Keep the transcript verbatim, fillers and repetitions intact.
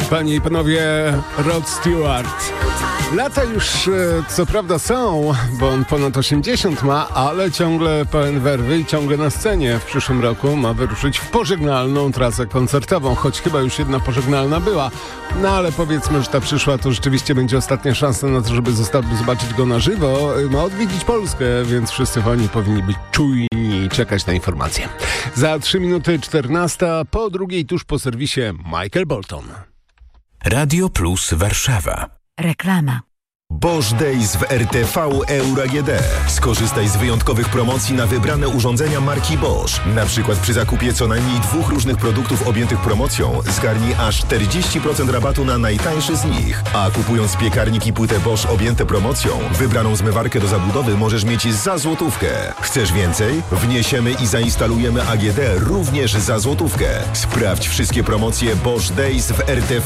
Panie i panowie, Rod Stewart. Lata już e, co prawda są, bo on ponad osiemdziesiąt ma, ale ciągle pełen werwy i ciągle na scenie. W przyszłym roku ma wyruszyć w pożegnalną trasę koncertową, choć chyba już jedna pożegnalna była. No ale powiedzmy, że ta przyszła to rzeczywiście będzie ostatnia szansa na to, żeby zosta- zobaczyć go na żywo. Ma odwiedzić Polskę, więc wszyscy oni powinni być czujni i czekać na informacje. Za trzy minuty czternasta, po drugiej tuż po serwisie Michael Bolton. Radio Plus Warszawa. Reklama. Bosch Days w R T V Euro A G D. Skorzystaj z wyjątkowych promocji na wybrane urządzenia marki Bosch. Na przykład przy zakupie co najmniej dwóch różnych produktów objętych promocją zgarnij aż czterdzieści procent rabatu na najtańszy z nich. A kupując piekarnik i płytę Bosch objęte promocją, wybraną zmywarkę do zabudowy możesz mieć za złotówkę. Chcesz więcej? Wniesiemy i zainstalujemy A G D również za złotówkę. Sprawdź wszystkie promocje Bosch Days w R T V